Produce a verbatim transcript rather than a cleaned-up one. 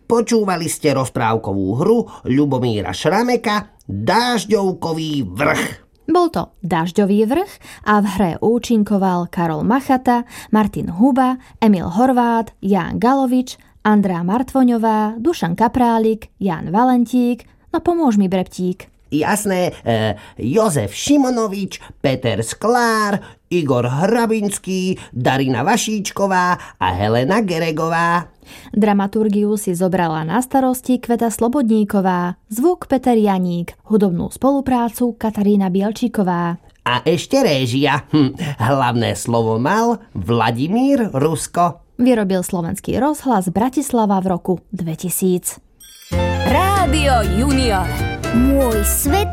Počúvali ste rozprávkovú hru Ľubomíra Šrameka Dážďovkový vrch. Bol to Dažďový vrch a v hre účinkoval Karol Machata, Martin Huba, Emil Horvát, Ján Galovič, Andrá Martvoňová, Dušan Kaprálik, Ján Valentík, no pomôž mi, Breptík. Jasné, e, Jozef Šimonovič, Peter Sklár, Igor Hrabinský, Darina Vašíčková a Helena Geregová. Dramaturgiu si zobrala na starosti Kveta Slobodníková, zvuk Peter Janík, hudobnú spoluprácu Katarína Bielčíková. A ešte réžia. Hm, hlavné slovo mal Vladimír Rusko. Vyrobil Slovenský rozhlas Bratislava v roku dvetisíc. Rádio Junior. Môj svet